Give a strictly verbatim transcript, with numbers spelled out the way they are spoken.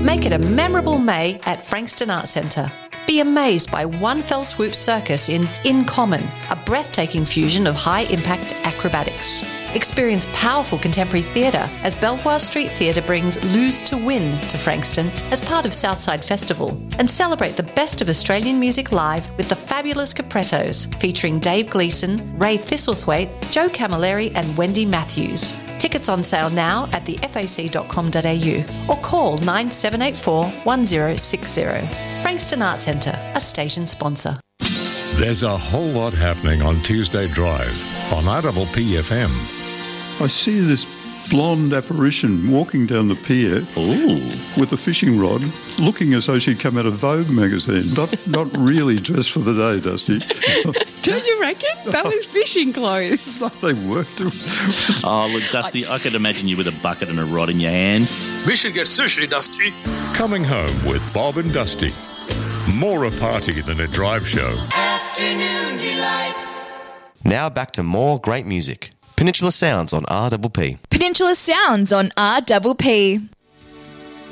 Make it a memorable May at Frankston Arts Centre. Be amazed by One Fell Swoop Circus in In Common, a breathtaking fusion of high-impact acrobatics. Experience powerful contemporary theatre as Belvoir Street Theatre brings Lose to Win to Frankston as part of Southside Festival, and celebrate the best of Australian music live with the fabulous Caprettos, featuring Dave Gleeson, Ray Thistlethwaite, Joe Camilleri and Wendy Matthews. Tickets on sale now at the f a c dot com dot a u or call nine seven eight four, one zero six zero. Frankston Arts Centre, a station sponsor. There's a whole lot happening on Tuesday Drive on R P P F M. I see this blonde apparition walking down the pier Ooh. with a fishing rod, looking as though she'd come out of Vogue magazine. Not not really dressed for the day, Dusty. Do you reckon? That was fishing clothes. They worked. Oh, look, Dusty, I could imagine you with a bucket and a rod in your hand. We should get sushi, Dusty. Coming home with Bob and Dusty. More a party than a drive show. Afternoon Delight. Now back to more great music. Peninsula Sounds on R P P. Peninsula Sounds on R P P.